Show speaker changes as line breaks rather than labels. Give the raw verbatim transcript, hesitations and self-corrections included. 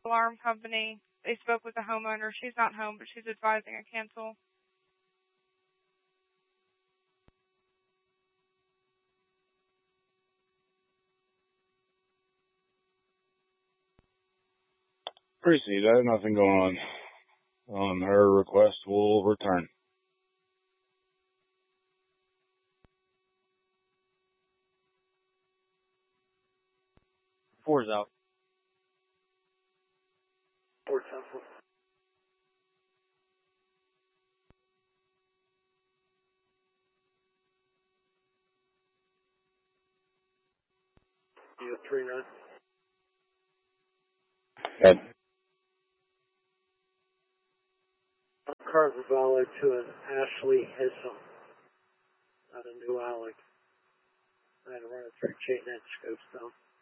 alarm company. They spoke with the homeowner. She's not home, but she's advising a cancel.
Proceed. I have nothing going on. On her request, we'll return.
Four's out.
Four's out. You have three nine.
Head.
Cars were followed to an Ashley Hissom. Not a new Alec. I had to run it through chain net scopes though.